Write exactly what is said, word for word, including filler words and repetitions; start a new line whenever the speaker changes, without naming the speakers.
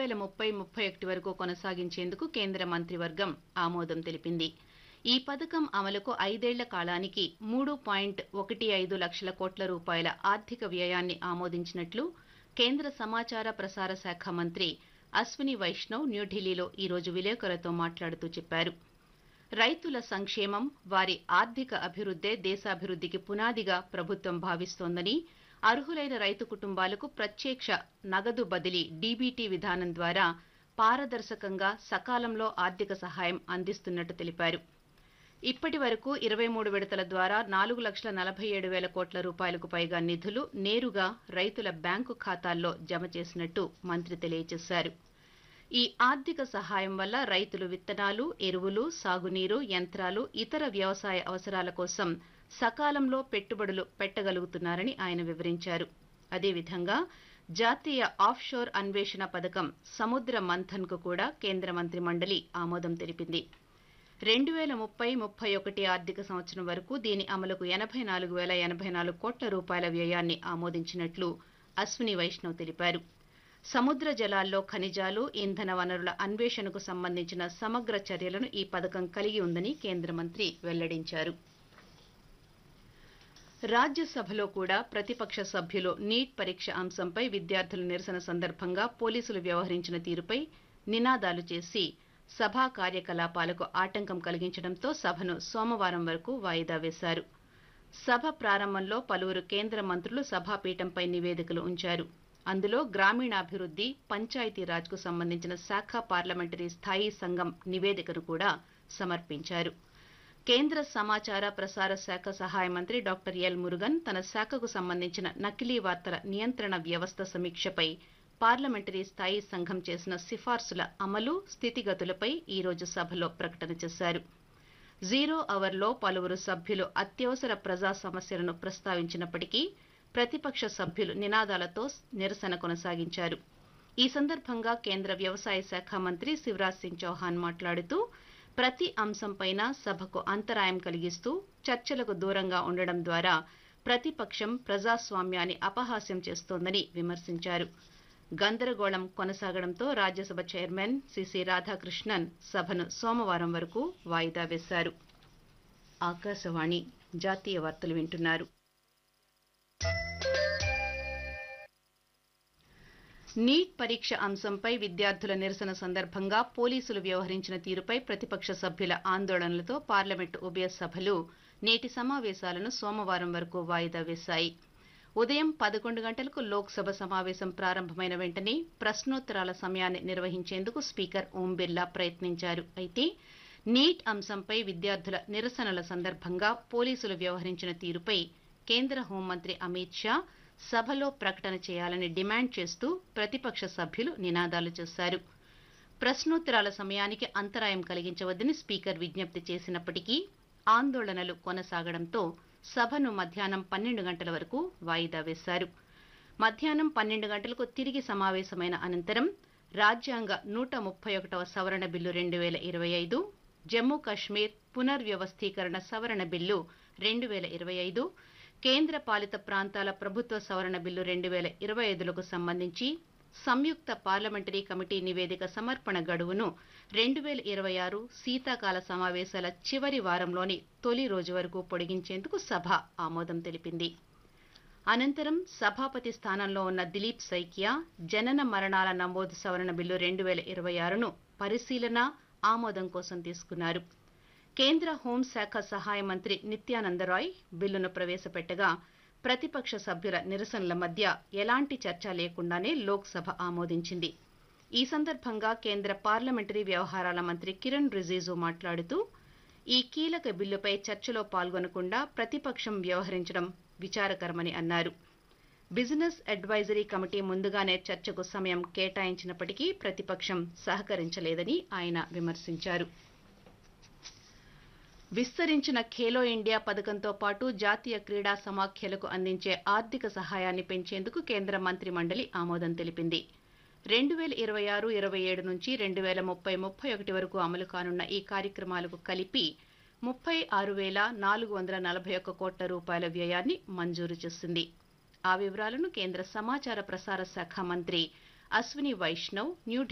వేల ముప్పై ముప్పై ఒకటి వరకు కొనసాగించేందుకు కేంద్ర మంత్రివర్గం ఆమోదం తెలిపింది. ఈ పథకం అమలుకు ఐదేళ్ల కాలానికి మూడు పాయింట్ ఒకటి ఐదు లక్షల కోట్ల రూపాయల ఆర్థిక వ్యయాన్ని ఆమోదించినట్లు కేంద్ర సమాచార ప్రసార శాఖ మంత్రి అశ్విని వైష్ణవ్ న్యూఢిల్లీలో ఈరోజు విలేకరులతో మాట్లాడుతూ చెప్పారు. రైతుల సంక్షేమం, వారి ఆర్థిక అభివృద్దే దేశాభివృద్ధికి పునాదిగా ప్రభుత్వం భావిస్తోందని, అర్హులైన రైతు కుటుంబాలకు ప్రత్యక్ష నగదు బదిలీ డీబీటీ విధానం ద్వారా పారదర్శకంగా సకాలంలో ఆర్థిక సహాయం అందిస్తున్నట్టు తెలిపారు. ఇప్పటి వరకు ఇరవై మూడు విడతల ద్వారా నాలుగు లక్షల నలభై ఏడు వేల కోట్ల రూపాయలకు పైగా నిధులు నేరుగా రైతుల బ్యాంకు ఖాతాల్లో జమ చేసినట్టు మంత్రి తెలియజేశారు. ఈ ఆర్థిక సహాయం వల్ల రైతులు విత్తనాలు, ఎరువులు, సాగునీరు, యంత్రాలు, ఇతర వ్యవసాయ అవసరాల కోసం సకాలంలో పెట్టుబడులు పెట్టగలుగుతున్నారని ఆయన వివరించారు. అదేవిధంగా జాతీయ ఆఫ్షోర్ అన్వేషణ పథకం సముద్ర మంథన్కు కూడా కేంద్ర మంత్రి మండలి ఆమోదం తెలిపింది. రెండు వేల ముప్పై ముప్పై ఒకటి ఆర్థిక సంవత్సరం వరకు దీని అమలుకు ఎనభై నాలుగు వేల ఎనభై నాలుగు కోట్ల రూపాయల వ్యయాన్ని ఆమోదించినట్లు అశ్విని వైష్ణవ్ తెలిపారు. సముద్ర జలాల్లో ఖనిజాలు, ఇంధన వనరుల అన్వేషణకు సంబంధించిన సమగ్ర చర్యలను ఈ పథకం కలిగి ఉందని కేంద్ర మంత్రి వెల్లడించారు. రాజ్యసభలో కూడా ప్రతిపక్ష సభ్యులు నీట్ పరీక్ష అంశంపై విద్యార్థుల నిరసన సందర్భంగా పోలీసులు వ్యవహరించిన తీరుపై నినాదాలు చేసి సభా కార్యకలాపాలకు ఆటంకం కలిగించడంతో సభను సోమవారం వరకు వాయిదా వేశారు. సభ ప్రారంభంలో పలువురు కేంద్ర మంత్రులు సభాపీఠంపై నివేదికలు ఉంచారు. అందులో గ్రామీణాభివృద్ధి, పంచాయతీరాజ్కు సంబంధించిన శాఖ పార్లమెంటరీ స్థాయీ సంఘం నివేదికను కూడా సమర్పించారు. కేంద్ర సమాచార ప్రసార శాఖ సహాయ మంత్రి డాక్టర్ ఎల్ మురుగన్ తన శాఖకు సంబంధించిన నకిలీ వార్తల నియంత్రణ వ్యవస్థ సమీక్షపై పార్లమెంటరీ స్థాయీ సంఘం చేసిన సిఫార్సుల అమలు, స్థితిగతులపై ఈరోజు సభలో ప్రకటన చేశారు. జీరో అవర్లో పలువురు సభ్యులు అత్యవసర ప్రజా సమస్యలను ప్రస్తావించినప్పటికీ ప్రతిపక్ష సభ్యులు నినాదాలతో నిరసన కొనసాగించారు. ఈ సందర్భంగా కేంద్ర వ్యవసాయ శాఖ మంత్రి శివరాజ్ సింగ్ చౌహాన్ మాట్లాడుతూ ప్రతి అంశంపైన సభకు అంతరాయం కలిగిస్తూ చర్చలకు దూరంగా ఉండడం ద్వారా ప్రతిపక్షం ప్రజాస్వామ్యాన్ని అపహాస్యం చేస్తోందని విమర్శించారు. గందరగోళం కొనసాగడంతో రాజ్యసభ చైర్మన్ సిసి రాధాకృష్ణన్ సభను సోమవారం వరకు వాయిదా వేశారు. ఆకాశవాణి జాతీయ వార్తలు వింటున్నారు. నీట్ పరీక్ష అంశంపై విద్యార్థుల నిరసన సందర్భంగా పోలీసులు వ్యవహరించిన తీరుపై ప్రతిపక్ష సభ్యుల ఆందోళనలతో పార్లమెంటు ఉభయ సభలు నేటి సమావేశాలను సోమవారం వరకు వాయిదా వేశాయి. ఉదయం పదకొండు గంటలకు లోక్సభ సమావేశం ప్రారంభమైన వెంటనే ప్రశ్నోత్తరాల సమయాన్ని నిర్వహించేందుకు స్పీకర్ ఓం బిర్లా ప్రయత్నించారు. అయితే నీట్ అంశంపై విద్యార్థుల నిరసనల సందర్భంగా పోలీసులు వ్యవహరించిన తీరుపై కేంద్ర హోంమంత్రి అమిత్ షా సభలో ప్రకటన చేయాలని డిమాండ్ చేస్తూ ప్రతిపక్ష సభ్యులు నినాదాలు చేశారు. ప్రశ్నోత్తరాల సమయానికి అంతరాయం కలిగించవద్దని స్పీకర్ విజ్ఞప్తి చేసినప్పటికీ ఆందోళనలు కొనసాగడంతో సభను మధ్యాహ్నం పన్నెండు గంటల వరకు వాయిదా వేశారు. మధ్యాహ్నం పన్నెండు గంటలకు తిరిగి సమావేశమైన అనంతరం రాజ్యాంగ నూట ముప్పై ఒకటవ సవరణ బిల్లు రెండు వేల ఇరవై ఐదు, జమ్మూ కశ్మీర్ పునర్వ్యవస్థీకరణ సవరణ బిల్లు రెండు వేల ఇరవై ఐదు, కేంద్ర పాలిత ప్రాంతాల ప్రభుత్వ సవరణ బిల్లు రెండు వేల ఇరవై ఐదులకు సంబంధించి సంయుక్త పార్లమెంటరీ కమిటీ నివేదిక సమర్పణ గడువును రెండు వేల ఇరవై ఆరు శీతాకాల సమావేశాల చివరి వారంలోని తొలి రోజు వరకు పొడిగించేందుకు సభ ఆమోదం తెలిపింది. అనంతరం సభాపతి స్థానంలో ఉన్న దిలీప్ సైకియా జనన మరణాల నమోదు సవరణ బిల్లు రెండు వేల ఇరవై ఆరును పరిశీలన, ఆమోదం కోసం తీసుకున్నారు. కేంద్ర హోంశాఖ సహాయ మంత్రి నిత్యానందరాయ్ బిల్లును ప్రవేశపెట్టగా ప్రతిపక్ష సభ్యుల నిరసనల మధ్య ఎలాంటి చర్చ లేకుండానే లోక్సభ ఆమోదించింది. ఈ సందర్భంగా కేంద్ర పార్లమెంటరీ వ్యవహారాల మంత్రి కిరణ్ రిజిజు మాట్లాడుతూ ఈ కీలక బిల్లుపై చర్చలో పాల్గొనకుండా ప్రతిపక్షం వ్యవహరించడం విచారకరమని అన్నారు. బిజినెస్ అడ్వైజరీ కమిటీ ముందుగానే చర్చకు సమయం కేటాయించినప్పటికీ ప్రతిపక్షం సహకరించలేదని ఆయన విమర్శించారు. విస్తరించిన ఖేలో ఇండియా పథకంతో పాటు జాతీయ క్రీడా సమాఖ్యలకు అందించే ఆర్థిక సహాయాన్ని పెంచేందుకు కేంద్ర మంత్రి మండలి ఆమోదం తెలిపింది. రెండు వేల ఇరవై ఆరు ఇరవై ఏడు నుంచి రెండు వేల ముప్పై ముప్పై ఒకటి వరకు అమలు కానున్న ఈ కార్యక్రమాలకు కలిపి ముప్పై ఆరు వేల నాలుగు వందల నలభై ఒక్క కోట్ల రూపాయల వ్యయాన్ని మంజూరు చేసింది. ఆ వివరాలను కేంద్ర సమాచార ప్రసార శాఖ మంత్రి అశ్విని వైష్ణవ్ న్యూ